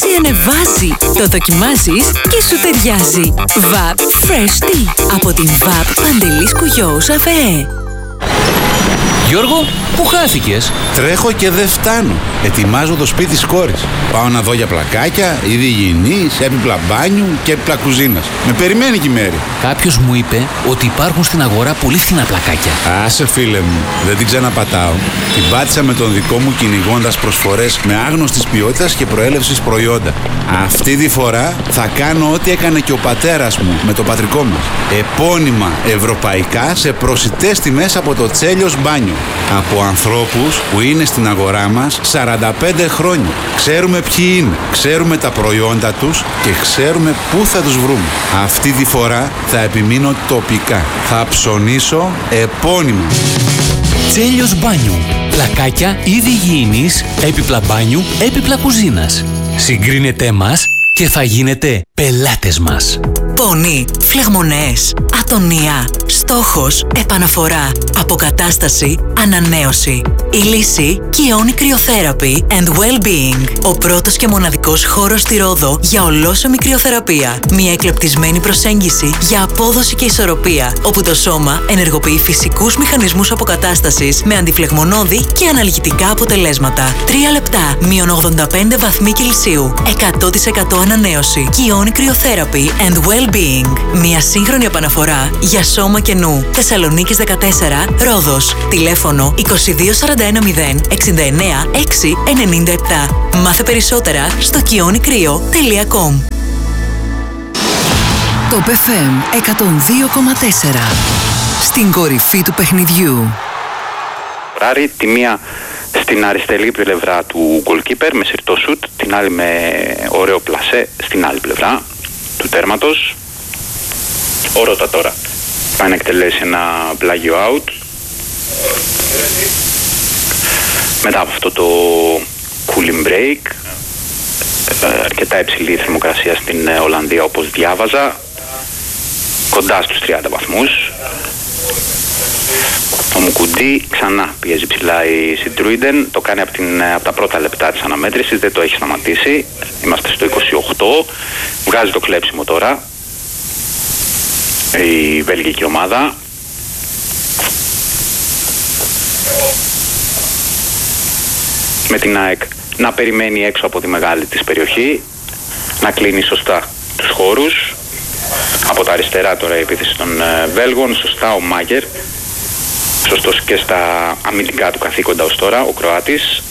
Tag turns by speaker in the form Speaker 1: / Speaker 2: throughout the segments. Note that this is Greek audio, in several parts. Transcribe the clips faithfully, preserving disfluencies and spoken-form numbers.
Speaker 1: Σε ανεβάζει, το δοκιμάζεις και σου ταιριάζει. Βαπ Fresh Tea από την Βαπ Παντελής Κουγιός ΑΒΕ.
Speaker 2: Γιώργο, πού χάθηκες?
Speaker 3: Τρέχω και δεν φτάνω. Ετοιμάζω το σπίτι της κόρης. Πάω να δω για πλακάκια, είδη υγιεινής, έπιπλα μπάνιου και έπιπλα κουζίνας. Με περιμένει και η Μέρη.
Speaker 2: Κάποιος μου είπε ότι υπάρχουν στην αγορά πολύ φθηνά πλακάκια.
Speaker 3: Άσε φίλε μου, δεν την ξαναπατάω. Την πάτησα με τον δικό μου κυνηγώντας προσφορές με άγνωστης ποιότητας και προέλευσης προϊόντα. Αυτή τη φορά θα κάνω ό,τι έκανε και ο πατέρας μου με το πατρικό μας. Επώνυμα ευρωπαϊκά σε προσιτές τιμές από το Τσέλιος Μπάνιο. Από ανθρώπους που είναι στην αγορά μας σαράντα πέντε χρόνια. Ξέρουμε ποιοι είναι, ξέρουμε τα προϊόντα τους και ξέρουμε πού θα τους βρούμε. Αυτή τη φορά θα επιμείνω τοπικά. Θα ψωνίσω επώνυμα.
Speaker 2: Τσέλιος Μπάνιου. Πλακάκια είδη υγιεινής, έπιπλα μπάνιου, έπιπλα κουζίνας. Συγκρίνετε μας και θα γίνετε πελάτες μας.
Speaker 1: Πόνοι, φλεγμονές, ατονία, στόχος, επαναφορά, αποκατάσταση, ανανέωση. Η λύση Kioni Cryotherapy and Well-Being. Ο πρώτος και μοναδικός χώρος στη Ρόδο για ολόσωμη κρυοθεραπεία. Μια εκλεπτισμένη προσέγγιση για απόδοση και ισορροπία, όπου το σώμα ενεργοποιεί φυσικούς μηχανισμούς αποκατάστασης με αντιφλεγμονώδη και αναλγητικά αποτελέσματα. Τρία λεπτά, μείον ογδόντα πέντε βαθμοί Κελσίου, εκατό τοις εκατό ανανέωση. Kioni Cryotherapy and Well-Being. Μια σύγχρονη επαναφορά για σώμα και νου. Θεσσαλονίκης δεκατέσσερα, Ρόδος. Τηλέφωνο είκοσι δύο σαράντα ένα μηδέν εξήντα εννέα έξι ενενήντα επτά. Μάθε περισσότερα στο kioni κρύο τελεία κομ.
Speaker 4: Το εφ εμ εκατόν δύο κόμμα τέσσερα. Στην κορυφή του παιχνιδιού.
Speaker 5: Ράρι, τη μία στην αριστερή πλευρά του goalkeeper με συρτό σουτ, την άλλη με ωραίο πλασέ στην άλλη πλευρά του τέρματος. Ο Ρώτα τώρα πάει να εκτελέσει ένα πλάγιο out. Μετά από αυτό το cooling break, αρκετά υψηλή θερμοκρασία στην Ολλανδία όπως διάβαζα, κοντά στους τριάντα βαθμούς. Ο Μουκουντή ξανά πιέζει ψηλά η Σιντρούιντεν, το κάνει από, την, από τα πρώτα λεπτά της αναμέτρησης, δεν το έχει σταματήσει. Είμαστε στο είκοσι οκτώ, βγάζει το κλέψιμο τώρα η βέλγικη ομάδα. Με την ΑΕΚ να περιμένει έξω από τη μεγάλη της περιοχή, να κλείνει σωστά τους χώρους. Από τα αριστερά τώρα η επίθεση των Βέλγων, σωστά ο Μάγκερ, σωστός και στα αμυντικά του καθήκοντα ως τώρα, ο Κροάτης.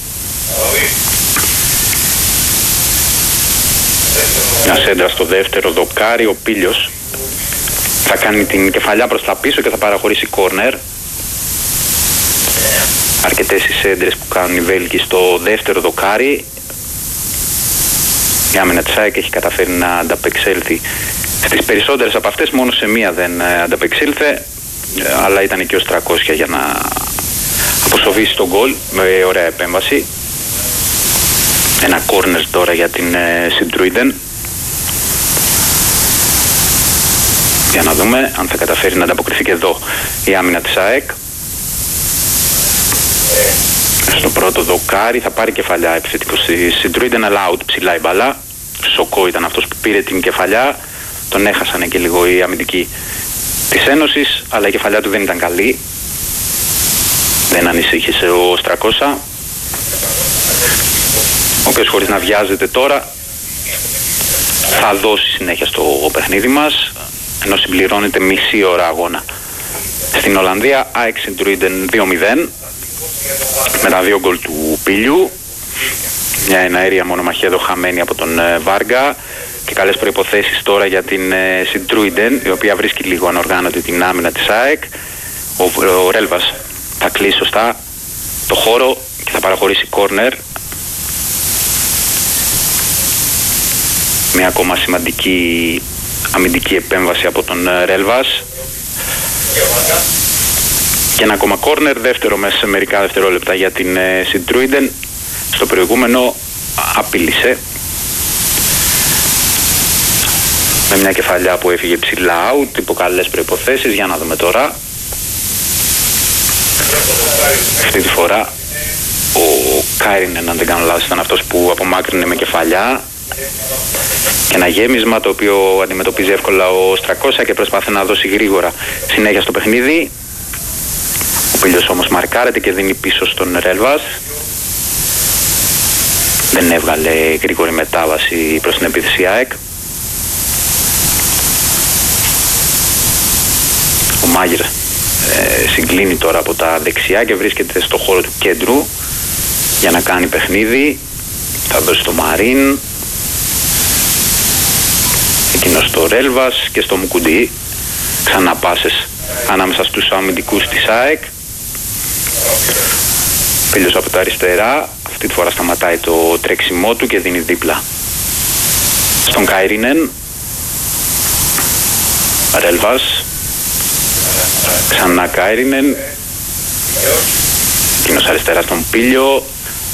Speaker 5: Μια σέντρα στο δεύτερο δοκάρι, ο Πίλιος θα κάνει την κεφαλιά προς τα πίσω και θα παραχωρήσει κόρνερ. Αρκετές οι σέντρες που κάνουν οι Βέλγοι στο δεύτερο δοκάρι. Η άμυνα της ΑΕΚ έχει καταφέρει να ανταπεξέλθει στις περισσότερες από αυτές, μόνο σε μία δεν ανταπεξήλθε, αλλά ήταν και ως τριακόσια για να αποσοβήσει τον γκολ με ωραία επέμβαση. Ένα κόρνερ τώρα για την Σιντρούιντεν. Για να δούμε αν θα καταφέρει να ανταποκριθεί και εδώ η άμυνα της ΑΕΚ. Στο πρώτο δοκάρι θα πάρει κεφαλιά επιθετικός η Σιντρούιντεν, αλλά out ψηλά η μπάλα. Σοκό ήταν αυτός που πήρε την κεφαλιά. Τον έχασανε και λίγο οι αμυντικοί της Ένωσης, αλλά η κεφαλιά του δεν ήταν καλή. Δεν ανησύχησε ο Στρακόσα, ο οποίος χωρίς να βιάζεται τώρα θα δώσει συνέχεια στο παιχνίδι μας, ενώ συμπληρώνεται μισή ώρα αγώνα. Στην Ολλανδία, ΑΕΚ Σιντρούιντεν δύο μηδέν, με τα δύο γκολ του Πίλιου, μια εναέρια μονομαχία εδώ χαμένη από τον Βάργα και καλές προϋποθέσεις τώρα για την Σιντρούιντεν, η οποία βρίσκει λίγο ανοργάνωτη την άμυνα της ΑΕΚ. Ο, ο Ρέλβας θα κλείσει σωστά το χώρο και θα παραχωρήσει κόρνερ. Μια ακόμα σημαντική αμυντική επέμβαση από τον Ρέλβας. Και ένα ακόμα κόρνερ, δεύτερο μέσα σε μερικά δευτερόλεπτα για την Σιντρούιντεν. Στο προηγούμενο απείλησε με μια κεφαλιά που έφυγε ψηλά out, υπό καλές προϋποθέσεις. Για να δούμε τώρα. Αυτή τη φορά ο Κάιρινεν, αν δεν κάνω λάθος, ήταν αυτός που απομάκρυνε με κεφαλιά. και ένα γέμισμα το οποίο αντιμετωπίζει εύκολα ο Στρακόσια και προσπαθεί να δώσει γρήγορα συνέχεια στο παιχνίδι. Ο Πήλιος όμως μαρκάρεται και δίνει πίσω στον Ρέλβας. Δεν έβγαλε γρήγορη μετάβαση προς την επίθεση ΑΕΚ. Ο Μάγερ ε, συγκλίνει τώρα από τα δεξιά και βρίσκεται στο χώρο του κέντρου για να κάνει παιχνίδι. Θα δώσει στο Μαρίν, εκείνος στο Ρέλβας και στο Μουκουντή. Ξανά πάσες ανάμεσα στους αμυντικούς της ΑΕΚ. Πήλιος από τα αριστερά, αυτή τη φορά σταματάει το τρέξιμό του και δίνει δίπλα στον Καϊρίνεν. Ρέλβας, ξανά Καϊρίνεν, εκείνος αριστερά στον Πήλιο.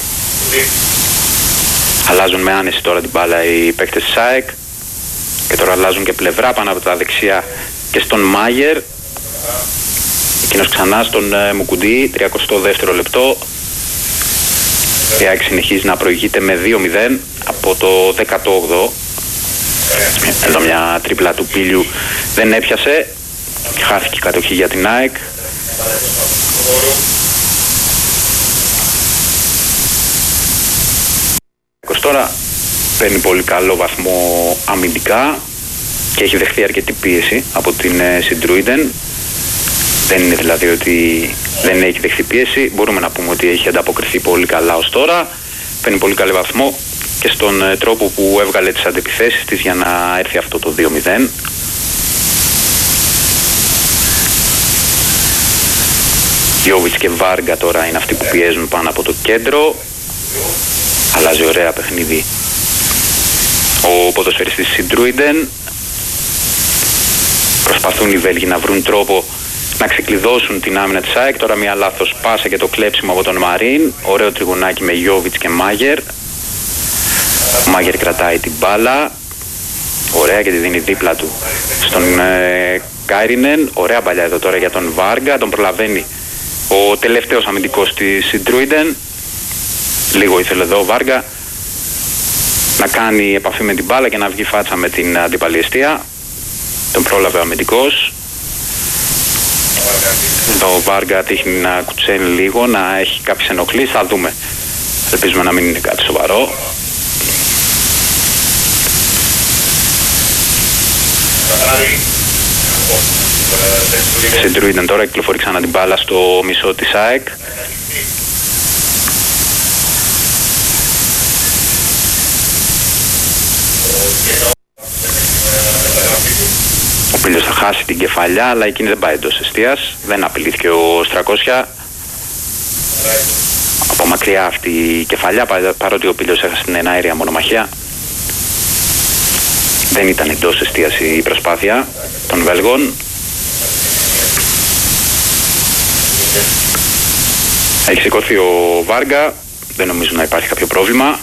Speaker 5: Αλλάζουν με άνεση τώρα την μπάλα οι παίκτες της ΑΕΚ και τώρα αλλάζουν και πλευρά πάνω από τα δεξιά και στον Μάγερ. Εκείνος ξανά στον ε, Μουκουντή, τριακοστό δεύτερο λεπτό. Η ΑΕΚ συνεχίζει να προηγείται με δύο μηδέν από το δέκατο όγδοο. Εδώ μια τρίπλα του Πήλιου δεν έπιασε. Χάθηκε η κατοχή για την ΑΕΚ. Τώρα παίρνει πολύ καλό βαθμό αμυντικά και έχει δεχθεί αρκετή πίεση από την Συντρούιντεν. Δεν είναι δηλαδή ότι δεν έχει δεχθεί πίεση. Μπορούμε να πούμε ότι έχει ανταποκριθεί πολύ καλά ως τώρα. Παίρνει πολύ καλό βαθμό και στον τρόπο που έβγαλε τις αντεπιθέσεις της για να έρθει αυτό το δύο μηδέν. Γιόβιτς και Βάργα τώρα είναι αυτοί που πιέζουν πάνω από το κέντρο. Αλλάζει ωραία παιχνίδι ο ποδοσφαιριστής Συντρούιντεν. Προσπαθούν οι Βέλγοι να βρουν τρόπο να ξεκλειδώσουν την άμυνα της ΑΕΚ. Τώρα μια λάθος πάσα και το κλέψιμο από τον Μαρίν. Ωραίο τριγωνάκι με Γιόβιτς και Μάγερ. Ο Μάγερ κρατάει την μπάλα. Ωραία και τη δίνει δίπλα του στον ε, Καϊρίνεν. Ωραία παλιά εδώ τώρα για τον Βάργα. Τον προλαβαίνει ο τελευταίος αμυντικός της Συντρούιντεν. Λίγο ήθελε εδώ ο Βάργα να κάνει επαφή με την μπάλα και να βγει φάτσα με την αντίπαλη εστία. Τον πρόλαβε ο αμυντικός. Το Βάργα τύχνει να κουτσένει λίγο, να έχει κάποιες ενοχλήσεις. Θα δούμε. Ελπίζουμε να μην είναι κάτι σοβαρό. Συντρούιντεν τώρα κυκλοφορεί ξανά την μπάλα στο μισό της ΑΕΚ. Ο Πήλιος θα χάσει την κεφαλιά, αλλά εκείνη δεν πάει εντός εστίας. Δεν απειλήθηκε ο Στρακόσια. Από μακριά αυτή η κεφαλιά, παρότι ο Πήλιος έχασε την εναέρια μονομαχία. Δεν ήταν εντός εστίας η προσπάθεια των Βέλγων. Έχει σηκωθεί ο Βάργα. Δεν νομίζω να υπάρχει κάποιο πρόβλημα.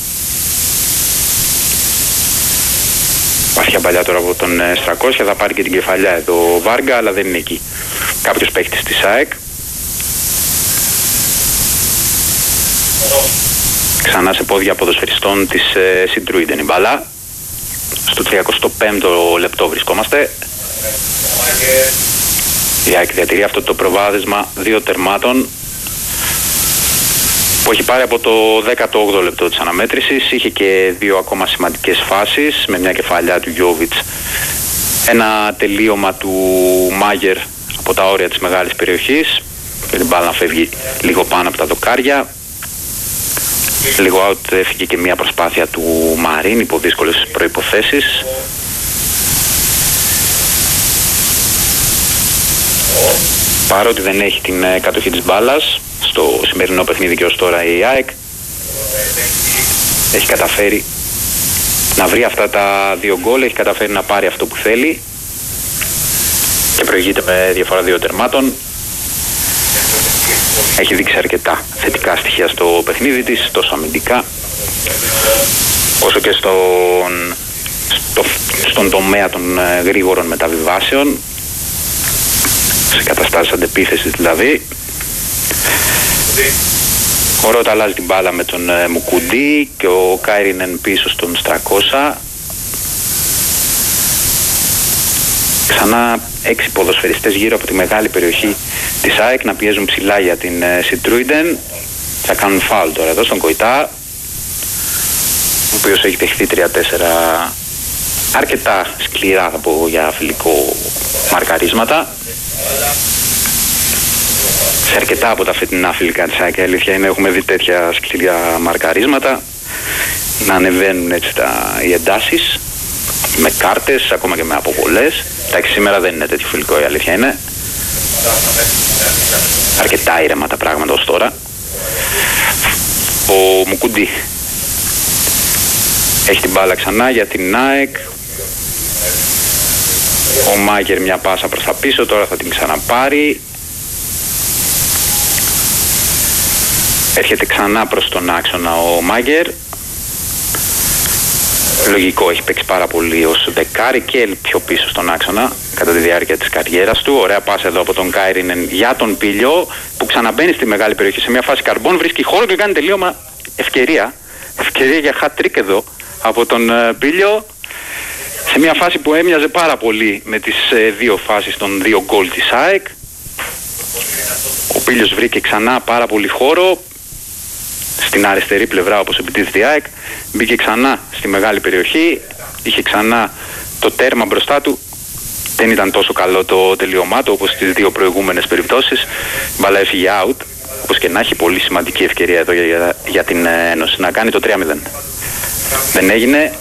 Speaker 5: Βαθιά παλιά τώρα από τον Στρακόσια, θα πάρει και την κεφαλιά εδώ ο Βάργα, αλλά δεν είναι εκεί κάποιος παίκτης της ΑΕΚ. Ξανά σε πόδια ποδοσφαιριστών της ε, Συντρούιντεν η μπάλα. Στο τριακοστό πέμπτο λεπτό βρισκόμαστε. Η ΑΕΚ διατηρεί αυτό το προβάδισμα δύο τερμάτων που έχει πάρει από το δέκατο όγδοο λεπτό της αναμέτρησης. Είχε και δύο ακόμα σημαντικές φάσεις, με μια κεφαλιά του Γιόβιτς, ένα τελείωμα του Μάγερ από τα όρια της μεγάλης περιοχής και την μπάλα να φεύγει λίγο πάνω από τα δοκάρια. Λίγο out έφυγε και μια προσπάθεια του Μαρίν υπό δύσκολες προϋποθέσεις. Παρότι δεν έχει την κατοχή της μπάλας στο σημερινό παιχνίδι και ως τώρα η ΑΕΚ, έχει καταφέρει να βρει αυτά τα δύο γκολ, έχει καταφέρει να πάρει αυτό που θέλει και προηγείται με διαφορά δύο τερμάτων. Έχει δείξει αρκετά θετικά στοιχεία στο παιχνίδι της, τόσο αμυντικά όσο και στον, στο, στον τομέα των γρήγορων μεταβιβάσεων, σε καταστάσεις αντεπίθεσης δηλαδή. Ο Ρώτα αλλάζει την μπάλα με τον ε, Μουκουντή και ο Κάιρινεν πίσω στον Στρακόσα. Ξανά έξι ποδοσφαιριστές γύρω από τη μεγάλη περιοχή της ΑΕΚ να πιέζουν ψηλά για την ε, Σιντρούιντεν. Θα κάνουν φάουλ τώρα εδώ στον Κοϊτά, ο οποίος έχει δεχθεί τρία τέσσερα αρκετά σκληρά, θα πω, για φιλικό μαρκαρίσματα. Σε αρκετά από τα φετινά φιλικά της ΑΕΚ, αλήθεια είναι, έχουμε δει τέτοια σκληρά μαρκαρίσματα να ανεβαίνουν έτσι τα, οι εντάσεις με κάρτες, ακόμα και με αποβολές. Εντάξει, σήμερα δεν είναι τέτοιο φιλικό, η αλήθεια είναι. Αρκετά ήρεμα τα πράγματα ως τώρα. Ο Μουκουντή έχει την μπάλα ξανά για την ΑΕΚ. Ο Μάγερ μια πάσα προς τα πίσω, τώρα θα την ξαναπάρει. Έρχεται ξανά προς τον άξονα ο Μάγερ. Λογικό, έχει παίξει πάρα πολύ ως δεκάρι και πιο πίσω στον άξονα κατά τη διάρκεια της καριέρας του. Ωραία πάσα εδώ από τον Κάιρινεν για τον Πίλιο, που ξαναμπαίνει στη μεγάλη περιοχή σε μια φάση καρμπών, βρίσκει χώρο και κάνει τελείωμα. Ευκαιρία, ευκαιρία για hat-trick εδώ από τον uh, Πίλιο, σε μια φάση που έμοιαζε πάρα πολύ με τις uh, δύο φάσεις των δύο γκολ της ΑΕΚ. Ο Πίλιος βρήκε ξανά πάρα πολύ χώρο στην αριστερή πλευρά, όπως επιτίθεται η ΑΕΚ. Μπήκε ξανά στη μεγάλη περιοχή, είχε ξανά το τέρμα μπροστά του. Δεν ήταν τόσο καλό το τελείωμά του όπως στις δύο προηγούμενες περιπτώσεις. Μπαλά έφυγε out. Όπως και να έχει, πολύ σημαντική ευκαιρία εδώ για, για, για την Ένωση να κάνει το τρία μηδέν. Δεν έγινε.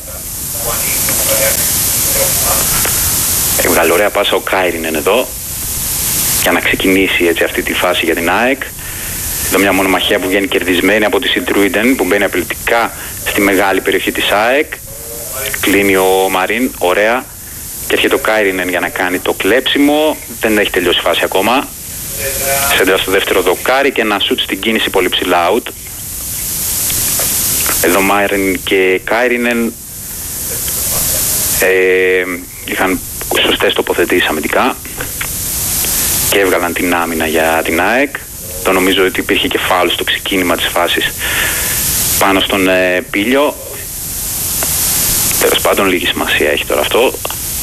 Speaker 5: Έβγαλε ωραία πάσα ο Κάιρινεν εδώ για να ξεκινήσει έτσι αυτή τη φάση για την ΑΕΚ. Εδώ μια μονομαχία που βγαίνει κερδισμένη από τη Σιντρούιντεν, που μπαίνει απειλητικά στη μεγάλη περιοχή της ΑΕΚ. Κλείνει ο Μαρίν, ωραία. Και έρχεται ο Κάιρινεν για να κάνει το κλέψιμο. Δεν έχει τελειώσει η φάση ακόμα. Σέντρα στο δεύτερο δοκάρι και ένα σουτ στην κίνηση πολύ ψηλά out. Εδώ Μαρίν και Κάιρινεν ε, είχαν σωστές τοποθετήσεις αμυντικά και έβγαλαν την άμυνα για την ΑΕΚ. Το νομίζω ότι υπήρχε και φάουλ στο ξεκίνημα της φάσης πάνω στον ε, Πίλιο. Τέλος πάντων, λίγη σημασία έχει τώρα αυτό.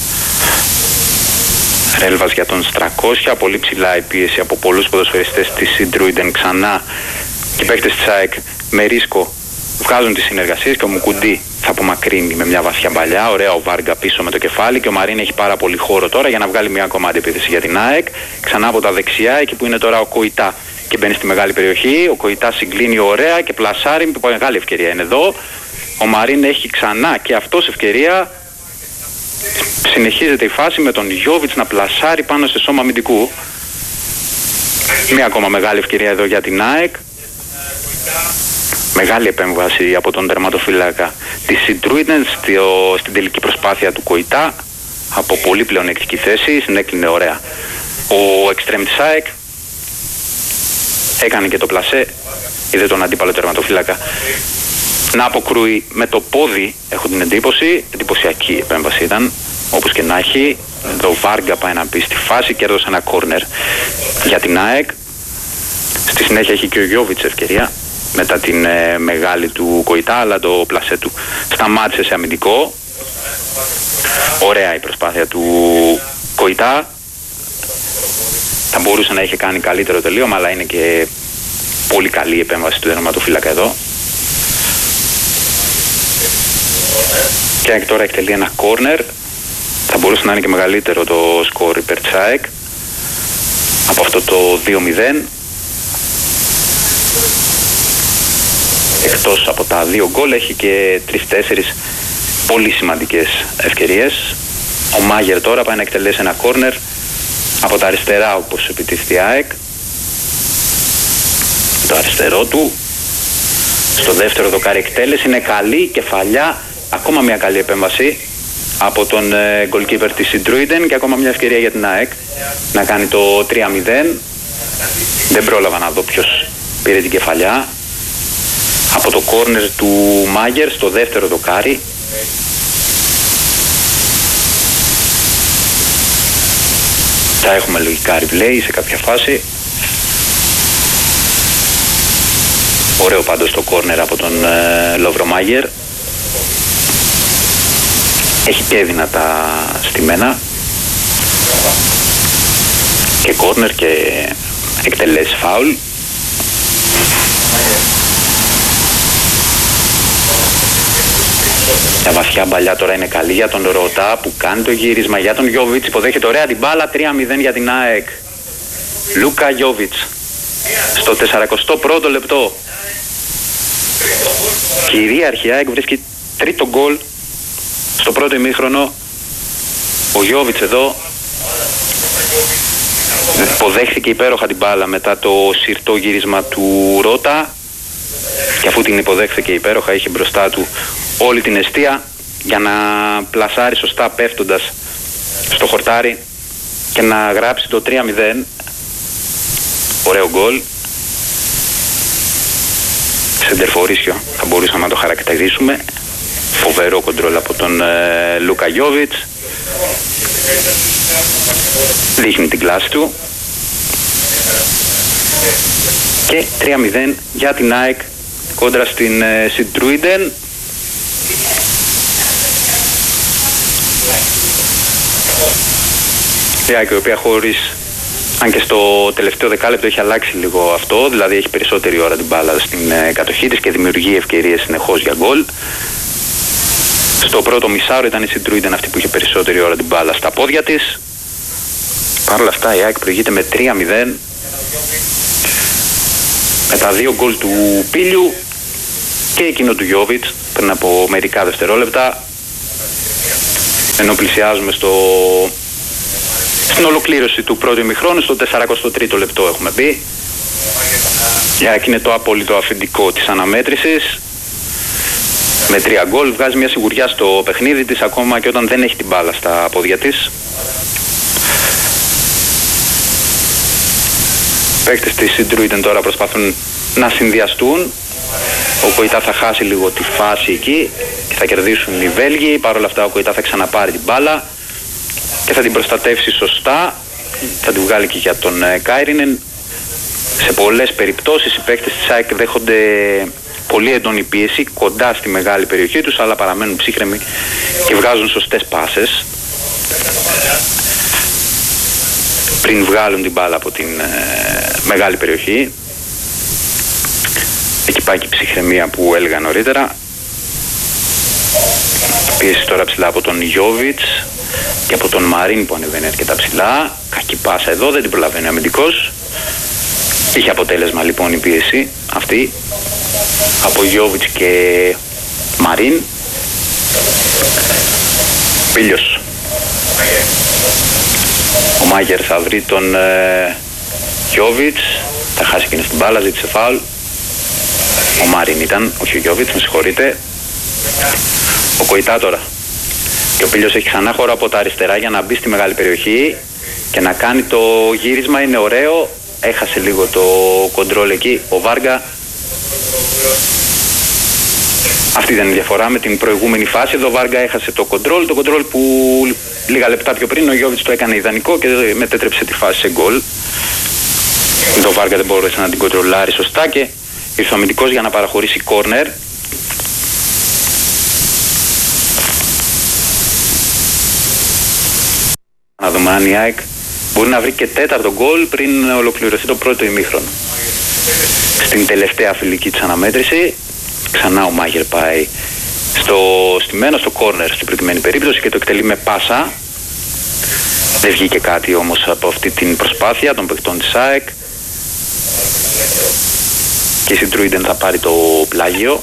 Speaker 5: Ρέλβας για τον Στρακόσια, πολύ ψηλά η πίεση από πολλούς ποδοσφαιριστές της Σιντρούιντεν ξανά. Και οι παίκτες της ΑΕΚ με ρίσκο βγάζουν τις συνεργασίες και ο Μουκουντή θα απομακρύνει με μια βαθιά παλιά. Ωραία ο Βάργκα πίσω με το κεφάλι και ο Μαρίν έχει πάρα πολύ χώρο τώρα για να βγάλει μια ακόμα αντεπίθεση για την ΑΕΚ. Ξανά από τα δεξιά, εκεί που είναι τώρα ο Κοϊτά και μπαίνει στη μεγάλη περιοχή. Ο Κοϊτά συγκλίνει ωραία και πλασάρει, με μεγάλη ευκαιρία είναι εδώ. Ο Μαρίν έχει ξανά και αυτός ευκαιρία. Συνεχίζεται η φάση με τον Γιώβιτς να πλασάρει πάνω σε σώμα αμυντικού. Μία ακόμα μεγάλη ευκαιρία εδώ για την ΑΕΚ. Μεγάλη επέμβαση από τον τερματοφύλακα της Σιντρούιντεν στην τελική προσπάθεια του Κοϊτά. Από πολύ πλεονεκτική θέση, συνέκλεινε ωραία ο εξτρέμ της ΑΕΚ. Έκανε και το πλασέ, είδε τον αντίπαλο τερματοφύλακα να αποκρούει με το πόδι, έχω την εντύπωση. Εντυπωσιακή επέμβαση ήταν, όπως και να έχει. Εδώ Βάργκα πάει να μπει στη φάση και έδωσε ένα κόρνερ για την ΑΕΚ. Στη συνέχεια έχει και ο Γιώβιτς ευκαιρία μετά την ε, μεγάλη του Κοϊτά, αλλά το πλασέ του σταμάτησε σε αμυντικό. Ωραία η προσπάθεια του Κοϊτά. Θα μπορούσε να είχε κάνει καλύτερο τελείωμα, αλλά είναι και πολύ καλή η επέμβαση του τερματοφύλακα εδώ. Και τώρα εκτελεί ένα κόρνερ. Θα μπορούσε να είναι και μεγαλύτερο το σκορ υπέρ της ΑΕΚ από αυτό το δύο μηδέν. Εκτός από τα δύο γκολ έχει και τρεις-τέσσερις πολύ σημαντικές ευκαιρίες. Ο Μάγερ τώρα πάει να εκτελέσει ένα κόρνερ από τα αριστερά, όπως επιτίθεται η ΑΕΚ. Το αριστερό του. Στο δεύτερο δοκάρι εκτέλεση είναι καλή, κεφαλιά. Ακόμα μια καλή επέμβαση από τον ε, goalkeeper της Σιντρούιντεν και ακόμα μια ευκαιρία για την ΑΕΚ να κάνει το τρία μηδέν. Δεν πρόλαβα να δω ποιος πήρε την κεφαλιά. Από το κόρνερ του Μάγερ στο δεύτερο δοκάρι. Θα έχουμε λογικά replay σε κάποια φάση. Ωραίο πάντως το κόρνερ από τον ε, Λοβρομάγερ. Έχει και δυνατά στημένα και κόρνερ και εκτελέσει φάουλ. Τα βαθιά μπαλιά τώρα είναι καλή για τον Ρώτα που κάνει το γύρισμα για τον Γιόβιτς. Υποδέχεται ωραία την μπάλα, τρία μηδέν για την ΑΕΚ. Λούκα Γιόβιτς στο σαρανταεστό πρώτο λεπτό. Κυρίαρχη ΑΕΚ βρίσκει τρίτο γκολ στο πρώτο ημίχρονο. Ο Γιόβιτς εδώ υποδέχθηκε υπέροχα την μπάλα μετά το συρτό γύρισμα του Ρώτα και αφού την υποδέχθηκε υπέροχα είχε μπροστά του όλη την εστία για να πλασάρει σωστά πέφτοντας στο χορτάρι και να γράψει το τρία μηδέν. Ωραίο γκολ. Σεντερφορίσιο θα μπορούσαμε να το χαρακτηρίσουμε. Φοβερό κοντρόλ από τον ε, Λούκα Γιόβιτς. Δείχνει την κλάση του. Και τρία μηδέν για την ΑΕΚ κόντρα στην ε, Σιντρούιντεν. Η ΑΕΚ η οποία χωρίς, αν και στο τελευταίο δεκάλεπτο έχει αλλάξει λίγο αυτό, δηλαδή έχει περισσότερη ώρα την μπάλα στην ε, κατοχή της και δημιουργεί ευκαιρίες συνεχώς για γκολ. Στο πρώτο μισάωρο ήταν η Σιντρούιντεν αυτή που είχε περισσότερη ώρα την μπάλα στα πόδια της. Παρ' όλα αυτά η ΑΕΚ προηγείται με τρία μηδέν με τα δύο γκολ του Πίλιου και εκείνο του Γιόβιτς πριν από μερικά δευτερόλεπτα, ενώ πλησιάζουμε στο... στην ολοκλήρωση του πρώτου ημιχρόνου. Στο σαρανταεστό τρίτο λεπτό έχουμε μπει. Η ΑΕΚ είναι το απόλυτο αφεντικό της αναμέτρησης. Με τρία γκολ βγάζει μια σιγουριά στο παιχνίδι της ακόμα και όταν δεν έχει την μπάλα στα πόδια της. Παίκτες της Σιντρούιντεν τώρα προσπαθούν να συνδυαστούν. Ο Κοϊτά θα χάσει λίγο τη φάση εκεί και θα κερδίσουν οι Βέλγοι. Παρ' όλα αυτά ο Κοϊτά θα ξαναπάρει την μπάλα και θα την προστατεύσει σωστά. Θα την βγάλει και για τον Κάιρινεν. Σε πολλές περιπτώσεις οι παίκτες της ΑΕΚ δέχονται πολύ έντονη πίεση κοντά στη μεγάλη περιοχή τους, αλλά παραμένουν ψύχρεμοι και βγάζουν σωστές πάσες πριν βγάλουν την μπάλα από την ε, μεγάλη περιοχή. Εκεί πάει και η ψυχραιμία που έλεγα νωρίτερα. Πίεση τώρα ψηλά από τον Γιόβιτς και από τον Μαρίν που ανεβαίνει αρκετά ψηλά. Κακή πάσα εδώ, δεν την προλαβαίνει ο αμυντικός. Είχε αποτέλεσμα λοιπόν η πίεση αυτή από Γιόβιτς και Μαρίν. Πίλιος. Ο Μάγερ θα βρει τον ε, Γιόβιτς. Θα χάσει εκείνη στην μπάλα, ζήτησε φάουλ. Ο Μαρίν ήταν, όχι ο Γιόβιτς, με συγχωρείτε. Ο Κοϊτά τώρα. Και ο Πίλιος έχει ξανά χώρο από τα αριστερά για να μπει στη μεγάλη περιοχή και να κάνει το γύρισμα. Είναι ωραίο. Έχασε λίγο το κοντρόλ εκεί ο Βάργα. Αυτή ήταν η διαφορά με την προηγούμενη φάση. Εδώ ο Βάργα έχασε το κοντρόλ. Το κοντρόλ που λίγα λεπτά πιο πριν ο Γιόβιτς το έκανε ιδανικό και μετέτρεψε τη φάση σε γκολ. Το Βάργα δεν μπόρεσε να την κοντρολάρει σωστά και ήρθε ο αμυντικός για να παραχωρήσει κόρνερ. Να δούμε αν η ΑΕΚ μπορεί να βρει και τέταρτο γκολ πριν ολοκληρωθεί το πρώτο ημίχρονο. Στην τελευταία φιλική της αναμέτρηση ξανά ο Μάγερ πάει στο στημένο, στο κόρνερ στην προκειμένη περίπτωση και το εκτελεί με πάσα. Δεν βγήκε κάτι όμως από αυτή την προσπάθεια των παιχτών της ΑΕΚ και η Σιντρούιντεν θα πάρει το πλάγιο.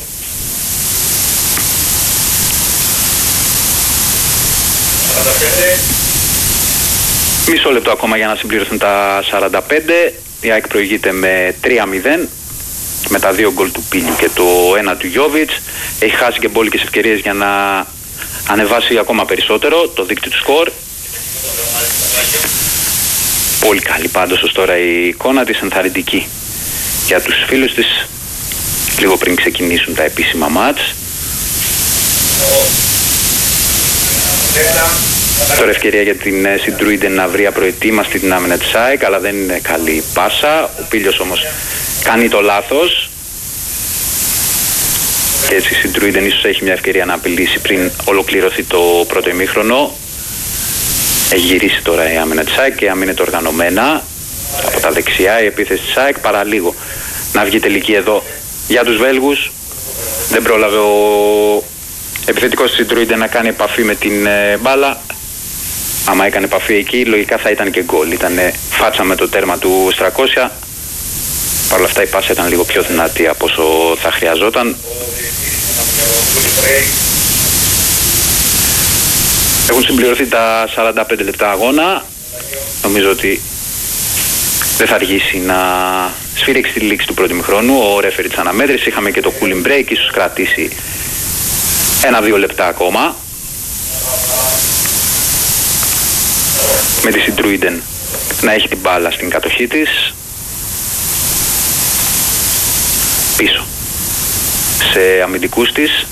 Speaker 5: Μισό λεπτό ακόμα για να συμπληρωθούν τα σαράντα πέντε. Η ΑΕΚ προηγείται με τρία μηδέν με τα δύο γκολ του Πίλιου και το ένα του Γιόβιτς. Έχει χάσει και μπόλικες ευκαιρίες για να ανεβάσει ακόμα περισσότερο το δίκτυο του σκορ. Πολύ καλή πάντως ως τώρα η εικόνα της, ενθαρρυντική για τους φίλους της λίγο πριν ξεκινήσουν τα επίσημα μάτς. Τώρα ευκαιρία για την Σιντρούιντεν να βρει απροετοίμαστη την άμυνα της ΑΕΚ, αλλά δεν είναι καλή πάσα. Ο Πίλιος όμως κάνει το λάθος Και έτσι η Συντρούιντεν ίσως έχει μια ευκαιρία να απειλήσει πριν ολοκληρωθεί το πρώτο ημίχρονο. Έχει γυρίσει τώρα η άμυνα της ΑΕΚ και αμήνεται οργανωμένα από τα δεξιά η επίθεση της ΑΕΚ, παραλίγο να βγει τελική εδώ για τους Βέλγους. Δεν πρόλαβε ο επιθετικός της Συντρούιντεν να κάνει επαφή με την ε, μπάλα. Άμα έκανε επαφή εκεί λογικά θα ήταν και γκολ. Ήταν φάτσα με το τέρμα του Στρακόσια. Παρ' όλα αυτά η πάσα ήταν λίγο πιο δυνατή από όσο θα χρειαζόταν. Έχουν συμπληρωθεί τα σαράντα πέντε λεπτά αγώνα. Νομίζω ότι δεν θα αργήσει να σφίρεξει τη λήξη του πρώτου ημιχρόνου ο ρέφερι της αναμέτρησης. Είχαμε και το cooling break, ίσως κρατήσει ένα-δύο λεπτά ακόμα. Με τη Συντρούιντεν να έχει την μπάλα στην κατοχή της. Πίσω σε αμυντικούς της.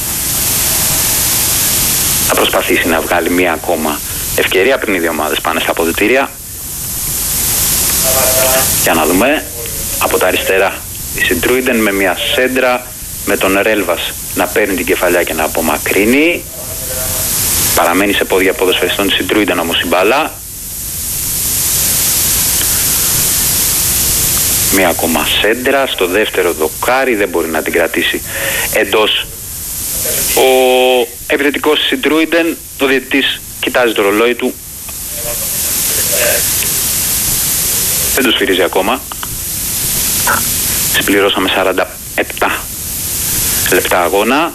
Speaker 5: Θα προσπαθήσει να βγάλει μία ακόμα ευκαιρία πριν οι δύο ομάδες πάνε στα αποδυτήρια. Για να δούμε. Από τα αριστερά η Συντρούιντεν με μία σέντρα με τον Ρέλβας να παίρνει την κεφαλιά και να απομακρύνει. Παραμένει σε πόδια ποδοσφαιριστών της Συντρούιντεν όμως η μπάλα. Μία ακόμα σέντρα στο δεύτερο δοκάρι, δεν μπορεί να την κρατήσει εντός ο επιθετικός της Συντρούιντεν. Ο διαιτητής κοιτάζει το ρολόι του, δεν το σφυρίζει ακόμα. Συμπληρώσαμε σαράντα επτά λεπτά αγώνα.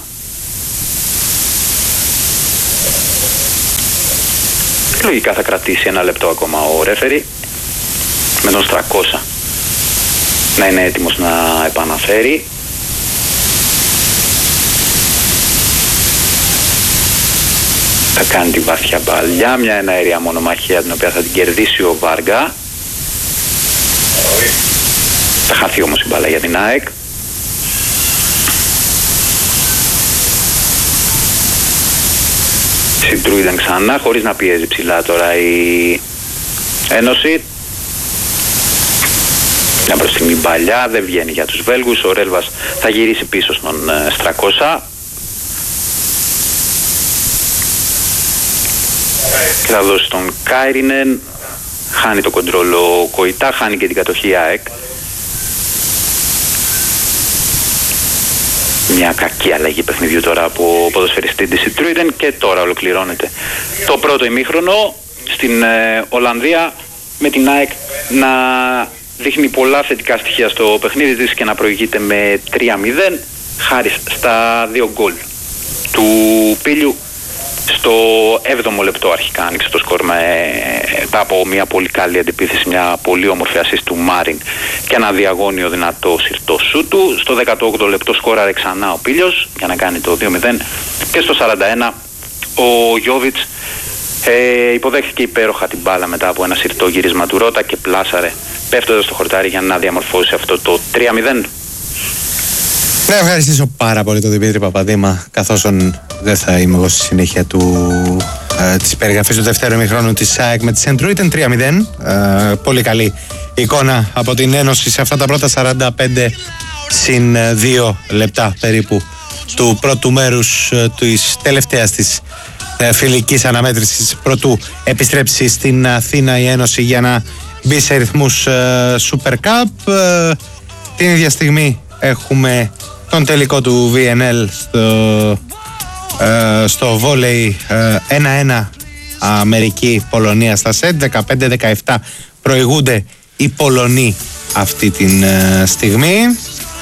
Speaker 5: Λογικά θα κρατήσει ένα λεπτό ακόμα ο ρέφερι με τον Στρακόσα να είναι έτοιμος να επαναφέρει. Θα κάνει τη βαθιά μπαλιά, μια εναέρια μονομαχία την οποία θα την κερδίσει ο Βάργα. Θα χαθεί όμως η μπάλα για την ΑΕΚ. Συντρούιντεν ξανά, χωρίς να πιέζει ψηλά τώρα η Ένωση. Μια μπροστινή μπαλιά, δεν βγαίνει για τους Βέλγους. Ο Ρέλβας θα γυρίσει πίσω στον ε, Στρακόσα. Και θα δώσει τον Κάιρινεν. Χάνει το κοντρόλο Κοϊτά, χάνει και την κατοχή ΑΕΚ. Μια κακή αλλαγή παιχνιδιού τώρα από ποδοσφαιριστή της Συντρούιντεν και τώρα ολοκληρώνεται το πρώτο ημίχρονο στην ε, Ολλανδία με την ΑΕΚ να δείχνει πολλά θετικά στοιχεία στο παιχνίδι της και να προηγείται με τρία μηδέν χάρη στα δύο γκολ του Πίλιου. Στο έβδομο λεπτό αρχικά άνοιξε το σκορ μετά από μια πολύ καλή αντιπίθεση, μια πολύ όμορφη ασίστ του Μάριν και ένα διαγώνιο δυνατό συρτό σου του. Στο δεκαοκτώ λεπτό σκόραρε ξανά ο Πίλιος για να κάνει το δύο μηδέν και στο σαράντα ένα ο Γιόβιτς ε, υποδέχθηκε υπέροχα την μπάλα μετά από ένα συρτό γύρισμα του Ρώτα και πλάσαρε πέφτοντας στο χορτάρι για να διαμορφώσει αυτό το τρία μηδέν.
Speaker 6: Να ευχαριστήσω πάρα πολύ τον Δημήτρη Παπαδήμα, καθώς δεν θα είμαι εγώ στη συνέχεια του, ε, της περιγραφής του δεύτερου ημιχρόνου της ΑΕΚ με τη Συντρούιντεν τρία μηδέν. Ε, πολύ καλή εικόνα από την Ένωση σε αυτά τα πρώτα σαράντα πέντε συν δύο λεπτά περίπου του πρώτου μέρους ε, της τελευταίας της ε, φιλικής αναμέτρησης πρωτού επιστρέψει στην Αθήνα η Ένωση για να μπει σε ρυθμούς ε, Super Cup. Ε, την ίδια στιγμή έχουμε τον τελικό του βι εν ελ στο, ε, στο βόλεϊ ε, ένα ένα Αμερική-Πολωνία στα σετ. Δεκαπέντε δεκαεπτά προηγούνται οι Πολωνοί αυτή τη ε, στιγμή.